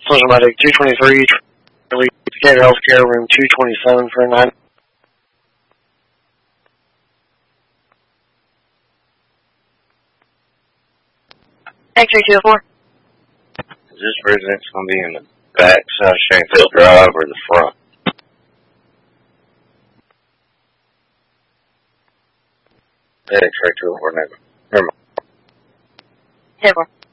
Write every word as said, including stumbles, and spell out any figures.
Social Medic two twenty-three, Decatur Healthcare, room two twenty-seven for a nine. X-ray two oh four. Is this residence going to be in the back side of Shankfield Drive or the front? X-ray two oh four, never. Never mind. ten four.